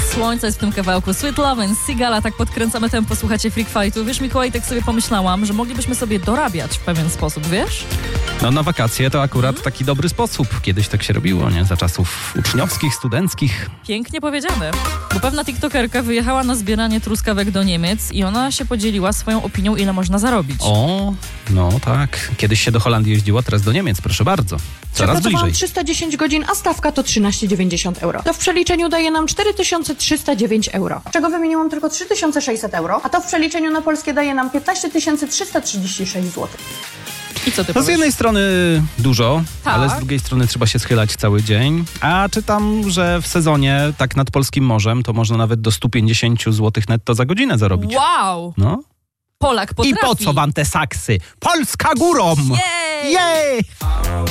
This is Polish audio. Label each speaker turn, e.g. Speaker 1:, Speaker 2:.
Speaker 1: Słońca jest w tym kawałku. Sweet Love and Sigala, tak podkręcamy tempo, słuchacie Freak Fightu. Wiesz, Mikołaj, tak sobie pomyślałam, że moglibyśmy sobie dorabiać w pewien sposób, wiesz?
Speaker 2: No na wakacje to akurat taki dobry sposób. Kiedyś tak się robiło, nie? Za czasów uczniowskich, studenckich.
Speaker 1: Pięknie powiedziane. Bo pewna tiktokerka wyjechała na zbieranie truskawek do Niemiec i ona się podzieliła swoją opinią, ile można zarobić.
Speaker 2: O, no tak. Kiedyś się do Holandii jeździło, teraz do Niemiec, proszę bardzo. Coraz bliżej.
Speaker 3: 310 godzin, a stawka to 13,90 euro. To w przeliczeniu daje nam 4309 euro. Czego wymieniłam tylko 3600 euro, a to w przeliczeniu na polskie daje nam 15336 zł.
Speaker 1: I co ty
Speaker 2: No z
Speaker 1: powiesz?
Speaker 2: jednej strony dużo,
Speaker 1: Tak.
Speaker 2: ale z drugiej strony trzeba się schylać cały dzień. A czytam, że w sezonie, tak nad polskim morzem, to można nawet do 150 zł netto za godzinę zarobić.
Speaker 1: Wow!
Speaker 2: No.
Speaker 1: Polak
Speaker 2: I
Speaker 1: potrafi.
Speaker 2: po co wam te saksy? Polska górą!
Speaker 1: Jej!
Speaker 2: Jej!